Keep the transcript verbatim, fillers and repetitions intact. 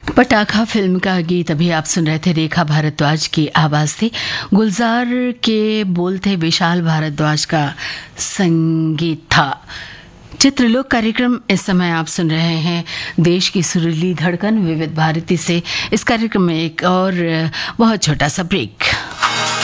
पटाखा फिल्म का गीत अभी आप सुन रहे थे। रेखा भारद्वाज की आवाज थी, गुलजार के बोल थे, विशाल भारद्वाज का संगीत था। चित्रलोक कार्यक्रम इस समय आप सुन रहे हैं देश की सुरीली धड़कन विविध भारती से। इस कार्यक्रम में एक और बहुत छोटा सा ब्रेक।